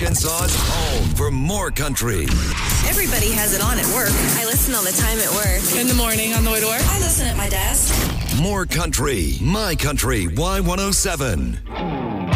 Arkansas's home for more country. Everybody has it on at work. I listen all the time at work. In the morning on the way to work. I listen at my desk. More country. My Country Y107.